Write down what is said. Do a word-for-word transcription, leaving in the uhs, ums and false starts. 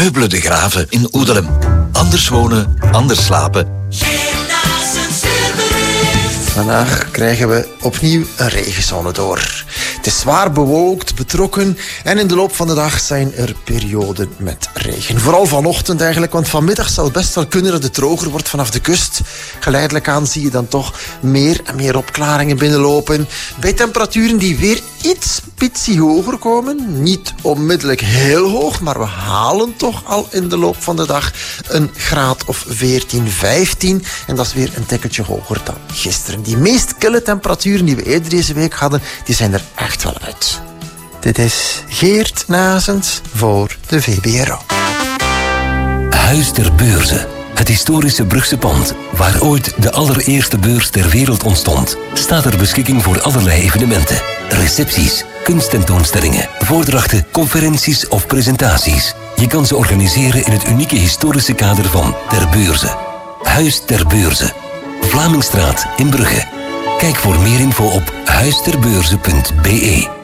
Meubelen de Graven in Oedelem. Anders wonen, anders slapen. Vandaag krijgen we opnieuw een regenzone door. Het is zwaar bewolkt, betrokken en in de loop van de dag zijn er perioden met regen. Vooral vanochtend eigenlijk, want vanmiddag zal het best wel kunnen dat het droger wordt vanaf de kust. Geleidelijk aan zie je dan toch meer en meer opklaringen binnenlopen. Bij temperaturen die weer iets pitsie hoger komen. Niet onmiddellijk heel hoog, maar we halen toch al in de loop van de dag een graad of veertien, vijftien. En dat is weer een tikkeltje hoger dan gisteren. Die meest kille temperaturen die we eerder deze week hadden, die zijn er echt wel uit. Dit is Geert Nazens voor de V B R O. Huis ter Beurze. Het historische Brugse pand, waar ooit de allereerste beurs ter wereld ontstond, staat ter beschikking voor allerlei evenementen. Recepties, kunsttentoonstellingen, voordrachten, conferenties of presentaties. Je kan ze organiseren in het unieke historische kader van Ter Beurze. Huis ter Beurze. Vlamingstraat in Brugge. Kijk voor meer info op huisterbeurze punt be.